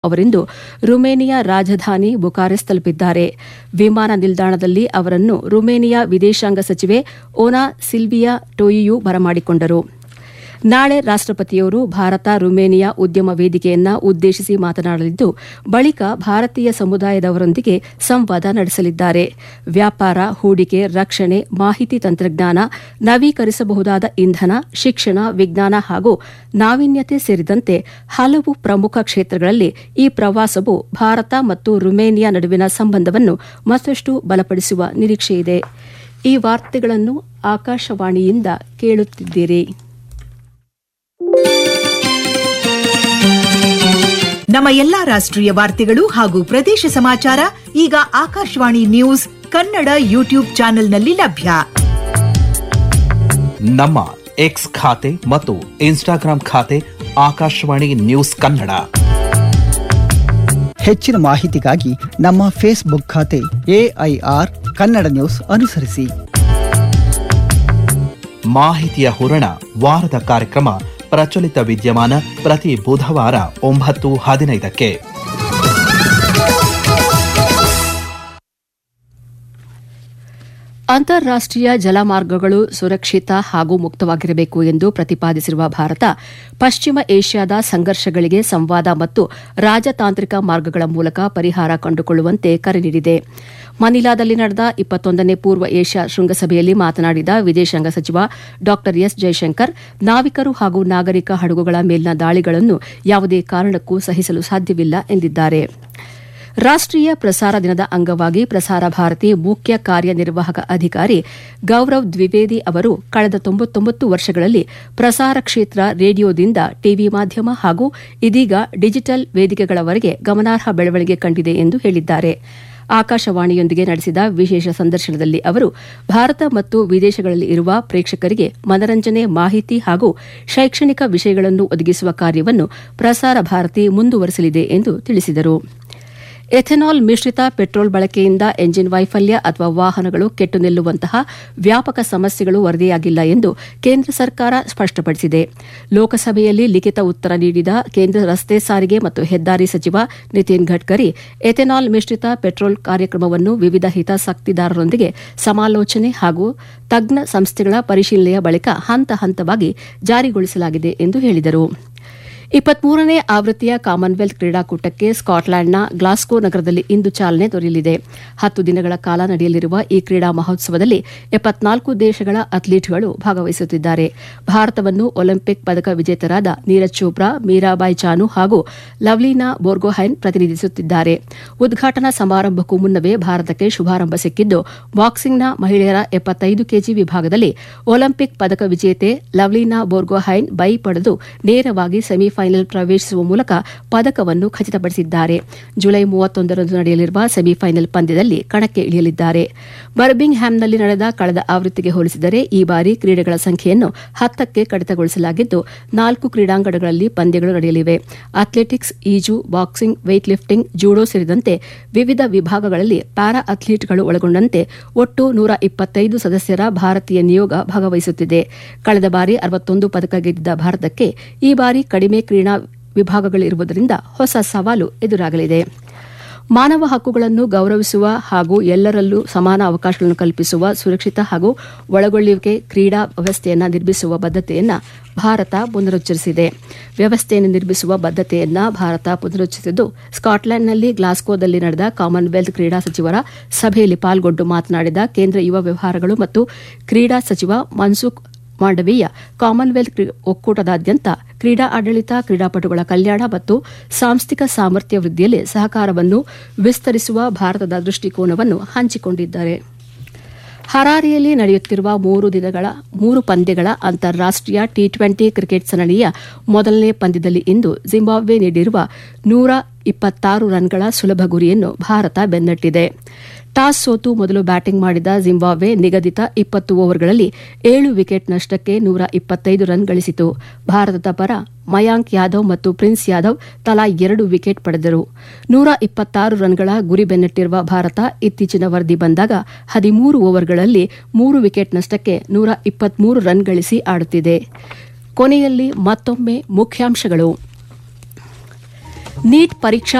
ಅವರಿಂದು ರುಮೇನಿಯಾ ರಾಜಧಾನಿ ಬುಕಾರೆಸ್ಟ್ ತಲುಪಿದ್ದಾರೆ. ವಿಮಾನ ನಿಲ್ದಾಣದಲ್ಲಿ ಅವರನ್ನು ರುಮೇನಿಯಾ ವಿದೇಶಾಂಗ ಸಚಿವೆ ಓನಾ ಸಿಲ್ವಿಯಾ ಟೋಯಿಯು ಬರಮಾಡಿಕೊಂಡರು. ನಾಳೆ ರಾಷ್ಟಪತಿಯವರು ಭಾರತ ರುಮೇನಿಯಾ ಉದ್ಯಮ ವೇದಿಕೆಯನ್ನ ಉದ್ದೇಶಿಸಿ ಮಾತನಾಡಲಿದ್ದು, ಬಳಿಕ ಭಾರತೀಯ ಸಮುದಾಯದವರೊಂದಿಗೆ ಸಂವಾದ ನಡೆಸಲಿದ್ದಾರೆ. ವ್ಯಾಪಾರ, ಹೂಡಿಕೆ, ರಕ್ಷಣೆ, ಮಾಹಿತಿ ತಂತ್ರಜ್ಞಾನ, ನವೀಕರಿಸಬಹುದಾದ ಇಂಧನ, ಶಿಕ್ಷಣ, ವಿಜ್ಞಾನ ಹಾಗೂ ನಾವೀನ್ಯತೆ ಸೇರಿದಂತೆ ಹಲವು ಪ್ರಮುಖ ಕ್ಷೇತ್ರಗಳಲ್ಲಿ ಈ ಪ್ರವಾಸವು ಭಾರತ ಮತ್ತು ರುಮೇನಿಯಾ ನಡುವಿನ ಸಂಬಂಧವನ್ನು ಮತ್ತಷ್ಟು ಬಲಪಡಿಸುವ ನಿರೀಕ್ಷೆಯಿದೆ. ಈ ವಾರ್ತೆಗಳನ್ನು ಆಕಾಶವಾಣಿಯಿಂದ ಕೇಳುತ್ತಿದ್ದೀರಿ. ನಮ್ಮ ಎಲ್ಲಾ ರಾಷ್ಟ್ರೀಯ ವಾರ್ತೆಗಳು ಹಾಗೂ ಪ್ರದೇಶ ಸಮಾಚಾರ ಈಗ ಆಕಾಶವಾಣಿ ನ್ಯೂಸ್ ಕನ್ನಡ ಯೂಟ್ಯೂಬ್ ಚಾನೆಲ್ನಲ್ಲಿ ಲಭ್ಯ. ನಮ್ಮ ಎಕ್ಸ್ ಖಾತೆ ಮತ್ತು ಇನ್ಸ್ಟಾಗ್ರಾಂ ಖಾತೆ ಆಕಾಶವಾಣಿ ನ್ಯೂಸ್ ಕನ್ನಡ. ಹೆಚ್ಚಿನ ಮಾಹಿತಿಗಾಗಿ ನಮ್ಮ ಫೇಸ್ಬುಕ್ ಖಾತೆ AIR ಕನ್ನಡ ನ್ಯೂಸ್ ಅನುಸರಿಸಿ. ಮಾಹಿತಿಯ ಹೂರಣ ವಾರದ ಕಾರ್ಯಕ್ರಮ ಪ್ರಚಲಿತ ವಿದ್ಯಮಾನ ಪ್ರತಿ ಬುಧವಾರ 9:15. ಅಂತಾರಾಷ್ಟೀಯ ಜಲಮಾರ್ಗಗಳು ಸುರಕ್ಷಿತ ಹಾಗೂ ಮುಕ್ತವಾಗಿರಬೇಕು ಎಂದು ಪ್ರತಿಪಾದಿಸಿರುವ ಭಾರತ, ಪಶ್ಚಿಮ ಏಷ್ಯಾದ ಸಂಘರ್ಷಗಳಿಗೆ ಸಂವಾದ ಮತ್ತು ರಾಜತಾಂತ್ರಿಕ ಮಾರ್ಗಗಳ ಮೂಲಕ ಪರಿಹಾರ ಕಂಡುಕೊಳ್ಳುವಂತೆ ಕರೆ ನೀಡಿದೆ. ಮನಿಲಾದಲ್ಲಿ ನಡೆದ 21ನೇ ಪೂರ್ವ ಏಷ್ಯಾ ಶೃಂಗಸಭೆಯಲ್ಲಿ ಮಾತನಾಡಿದ ವಿದೇಶಾಂಗ ಸಚಿವ ಡಾ ಎಸ್ ಜೈಶಂಕರ್, ನಾವಿಕರು ಹಾಗೂ ನಾಗರಿಕ ಹಡಗುಗಳ ಮೇಲಿನ ದಾಳಿಗಳನ್ನು ಯಾವುದೇ ಕಾರಣಕ್ಕೂ ಸಹಿಸಲು ಸಾಧ್ಯವಿಲ್ಲ ಎಂದಿದ್ದಾರೆ. ರಾಷ್ಟೀಯ ಪ್ರಸಾರ ದಿನದ ಅಂಗವಾಗಿ ಪ್ರಸಾರ ಭಾರತಿ ಮುಖ್ಯ ಕಾರ್ಯನಿರ್ವಾಹಕ ಅಧಿಕಾರಿ ಗೌರವ್ ದ್ವಿವೇದಿ ಅವರು ಕಳೆದ 99 ವರ್ಷಗಳಲ್ಲಿ ಪ್ರಸಾರ ಕ್ಷೇತ್ರ ರೇಡಿಯೋದಿಂದ ಟಿವಿ ಮಾಧ್ಯಮ ಹಾಗೂ ಇದೀಗ ಡಿಜಿಟಲ್ ವೇದಿಕೆಗಳವರೆಗೆ ಗಮನಾರ್ಹ ಬೆಳವಣಿಗೆ ಕಂಡಿದೆ ಎಂದು ಹೇಳಿದ್ದಾರೆ. ಆಕಾಶವಾಣಿಯೊಂದಿಗೆ ನಡೆಸಿದ ವಿಶೇಷ ಸಂದರ್ಶನದಲ್ಲಿ ಅವರು ಭಾರತ ಮತ್ತು ವಿದೇಶಗಳಲ್ಲಿ ಇರುವ ಪ್ರೇಕ್ಷಕರಿಗೆ ಮನರಂಜನೆ, ಮಾಹಿತಿ ಹಾಗೂ ಶೈಕ್ಷಣಿಕ ವಿಷಯಗಳನ್ನು ಒದಗಿಸುವ ಕಾರ್ಯವನ್ನು ಪ್ರಸಾರ ಭಾರತಿ ಮುಂದುವರೆಸಲಿದೆ ಎಂದು ತಿಳಿಸಿದರು. ಎಥೆನಾಲ್ ಮಿಶ್ರಿತ ಪೆಟ್ರೋಲ್ ಬಳಕೆಯಿಂದ ಎಂಜಿನ್ ವೈಫಲ್ಯ ಅಥವಾ ವಾಹನಗಳು ಕೆಟ್ಟು ನಿಲ್ಲುವಂತಹ ವ್ಯಾಪಕ ಸಮಸ್ಯೆಗಳು ವರದಿಯಾಗಿಲ್ಲ ಎಂದು ಕೇಂದ್ರ ಸರ್ಕಾರ ಸ್ಪಷ್ಟಪಡಿಸಿದೆ. ಲೋಕಸಭೆಯಲ್ಲಿ ಲಿಖಿತ ಉತ್ತರ ನೀಡಿದ ಕೇಂದ್ರ ರಸ್ತೆ ಸಾರಿಗೆ ಮತ್ತು ಹೆದ್ದಾರಿ ಸಚಿವ ನಿತಿನ್ ಗಡ್ಕರಿ, ಎಥೆನಾಲ್ ಮಿಶ್ರಿತ ಪೆಟ್ರೋಲ್ ಕಾರ್ಯಕ್ರಮವನ್ನು ವಿವಿಧ ಹಿತಾಸಕ್ತಿದಾರರೊಂದಿಗೆ ಸಮಾಲೋಚನೆ ಹಾಗೂ ತಜ್ಞ ಸಂಸ್ಥೆಗಳ ಪರಿಶೀಲನೆಯ ಬಳಿಕ ಹಂತ ಹಂತವಾಗಿ ಜಾರಿಗೊಳಿಸಲಾಗಿದೆ ಎಂದು ಹೇಳಿದರು. 23ನೇ ಆವೃತ್ತಿಯ ಕಾಮನ್ವೆಲ್ತ್ ಕ್ರೀಡಾಕೂಟಕ್ಕೆ ಸ್ಕಾಟ್ಲೆಂಡ್ನ ಗ್ಲಾಸ್ಗೋ ನಗರದಲ್ಲಿ ಇಂದು ಚಾಲನೆ ದೊರೆಯಲಿದೆ. 10 ದಿನಗಳ ಕಾಲ ನಡೆಯಲಿರುವ ಈ ಕ್ರೀಡಾ ಮಹೋತ್ಸವದಲ್ಲಿ 74 ದೇಶಗಳ ಅಥ್ಲೀಟ್ಗಳು ಭಾಗವಹಿಸುತ್ತಿದ್ದಾರೆ. ಭಾರತವನ್ನು ಒಲಿಂಪಿಕ್ ಪದಕ ವಿಜೇತರಾದ ನೀರಜ್ ಚೋಪ್ರಾ, ಮೀರಾಬಾಯಿ ಚಾನು ಹಾಗೂ ಲವ್ಲಿನಾ ಬೋರ್ಗೊಹೈನ್ ಪ್ರತಿನಿಧಿಸುತ್ತಿದ್ದಾರೆ. ಉದ್ಘಾಟನಾ ಸಮಾರಂಭಕ್ಕೂ ಮುನ್ನವೇ ಭಾರತಕ್ಕೆ ಶುಭಾರಂಭ ಸಿಕ್ಕಿದ್ದು, ಬಾಕ್ಸಿಂಗ್ನ ಮಹಿಳೆಯರ 75 ಕೆಜಿ ವಿಭಾಗದಲ್ಲಿ ಒಲಿಂಪಿಕ್ ಪದಕ ವಿಜೇತೆ ಲವ್ಲಿನಾ ಬೋರ್ಗೊಹೈನ್ ಬೈ ಪಡೆದು ನೇರವಾಗಿ ಸೆಮಿಫೈನಲ್ ಪ್ರವೇಶಿಸುವ ಮೂಲಕ ಪದಕವನ್ನು ಖಚಿತಪಡಿಸಿದ್ದಾರೆ. ಜುಲೈ 31ರಂದು ನಡೆಯಲಿರುವ ಸೆಮಿಫೈನಲ್ ಪಂದ್ಯದಲ್ಲಿ ಕಣಕ್ಕೆ ಇಳಿಯಲಿದ್ದಾರೆ. ಬರ್ಮಿಂಗ್ ಹ್ಯಾಮ್ನಲ್ಲಿ ನಡೆದ ಕಳೆದ ಆವೃತ್ತಿಗೆ ಹೋಲಿಸಿದರೆ ಈ ಬಾರಿ ಕ್ರೀಡೆಗಳ ಸಂಖ್ಯೆಯನ್ನು 10ಕ್ಕೆ ಕಡಿತಗೊಳಿಸಲಾಗಿದ್ದು, 4 ಕ್ರೀಡಾಂಗಣಗಳಲ್ಲಿ ಪಂದ್ಯಗಳು ನಡೆಯಲಿವೆ. ಅಥ್ಲೆಟಿಕ್ಸ್, ಈಜು, ಬಾಕ್ಸಿಂಗ್, ವೇಟ್ ಲಿಫ್ಟಿಂಗ್, ಜೂಡೋ ಸೇರಿದಂತೆ ವಿವಿಧ ವಿಭಾಗಗಳಲ್ಲಿ ಪ್ಯಾರಾ ಅಥ್ಲೀಟ್ಗಳು ಒಳಗೊಂಡಂತೆ ಒಟ್ಟು 125 ಸದಸ್ಯರ ಭಾರತೀಯ ನಿಯೋಗ ಭಾಗವಹಿಸುತ್ತಿದೆ. ಕಳೆದ ಬಾರಿ 61 ಪದಕ ಗೆದ್ದಿದ್ದ ಭಾರತಕ್ಕೆ ಈ ಬಾರಿ ಕಡಿಮೆ ಕ್ರೀಡಾ ವಿಭಾಗಗಳಿರುವುದರಿಂದ ಹೊಸ ಸವಾಲು ಎದುರಾಗಲಿದೆ. ಮಾನವ ಹಕ್ಕುಗಳನ್ನು ಗೌರವಿಸುವ ಹಾಗೂ ಎಲ್ಲರಲ್ಲೂ ಸಮಾನ ಅವಕಾಶಗಳನ್ನು ಕಲ್ಪಿಸುವ ಸುರಕ್ಷಿತ ಹಾಗೂ ಒಳಗೊಳ್ಳುವಿಕೆ ಕ್ರೀಡಾ ವ್ಯವಸ್ಥೆಯನ್ನು ನಿರ್ಮಿಸುವ ಬದ್ಧತೆಯನ್ನು ಭಾರತ ಪುನರುಚ್ಚರಿಸಿದೆ. ವ್ಯವಸ್ಥೆಯನ್ನು ನಿರ್ಮಿಸುವ ಬದ್ಧತೆಯನ್ನು ಭಾರತ ಪುನರುಚ್ಚರಿಸಿದ್ದು, ಸ್ಕಾಟ್ಲೆಂಡ್ನಲ್ಲಿ ಗ್ಲಾಸ್ಗೋದಲ್ಲಿ ನಡೆದ ಕಾಮನ್ವೆಲ್ತ್ ಕ್ರೀಡಾ ಸಚಿವರ ಸಭೆಯಲ್ಲಿ ಪಾಲ್ಗೊಂಡು ಮಾತನಾಡಿದ ಕೇಂದ್ರ ಯುವ ವ್ಯವಹಾರಗಳು ಮತ್ತು ಕ್ರೀಡಾ ಸಚಿವ ಮನ್ಸುಖ್ ಮಾಂಡವೀಯ, ಕಾಮನ್ವೆಲ್ತ್ ಒಕ್ಕೂಟದಾದ್ಯಂತ ಕ್ರೀಡಾ ಆಡಳಿತ, ಕ್ರೀಡಾಪಟುಗಳ ಕಲ್ಯಾಣ ಮತ್ತು ಸಾಂಸ್ಥಿಕ ಸಾಮರ್ಥ್ಯ ವೃದ್ಧಿಯಲ್ಲಿ ಸಹಕಾರವನ್ನು ವಿಸ್ತರಿಸುವ ಭಾರತದ ದೃಷ್ಟಿಕೋನವನ್ನು ಹಂಚಿಕೊಂಡಿದ್ದಾರೆ. ಹರಾರೆಯಲ್ಲಿ ನಡೆಯುತ್ತಿರುವ 3 ಪಂದ್ಯಗಳ ಅಂತಾರಾಷ್ಟೀಯ T20 ಕ್ರಿಕೆಟ್ ಸರಣಿಯ ಮೊದಲನೇ ಪಂದ್ಯದಲ್ಲಿ ಇಂದು ಜಿಂಬಾಬ್ವೆ ನೀಡಿರುವ 126 ರನ್ಗಳ ಸುಲಭ ಗುರಿಯನ್ನು ಭಾರತ ಬೆನ್ನಟ್ಟಿದೆ. ಟಾಸ್ ಸೋತು ಮೊದಲು ಬ್ಯಾಟಿಂಗ್ ಮಾಡಿದ ಜಿಂಬಾಬ್ವೆ ನಿಗದಿತ 20 ಓವರ್ಗಳಲ್ಲಿ 7 ವಿಕೆಟ್ ನಷ್ಟಕ್ಕೆ 125 ರನ್ ಗಳಿಸಿತು. ಭಾರತದ ಪರ ಮಯಾಂಕ್ ಯಾದವ್ ಮತ್ತು ಪ್ರಿನ್ಸ್ ಯಾದವ್ ತಲಾ 2 ವಿಕೆಟ್ ಪಡೆದರು. 126 ರನ್ಗಳ ಗುರಿ ಬೆನ್ನಟ್ಟಿರುವ ಭಾರತ ಇತ್ತೀಚಿನ ವರದಿ ಬಂದಾಗ 13 ಓವರ್ಗಳಲ್ಲಿ 3 ವಿಕೆಟ್ ನಷ್ಟಕ್ಕೆ 123 ರನ್ ಗಳಿಸಿ ಆಡುತ್ತಿದೆ. ಕೊನೆಯಲ್ಲಿ ಮತ್ತೊಮ್ಮೆ ಮುಖ್ಯಾಂಶಗಳು. ನೀಟ್ ಪರೀಕ್ಷಾ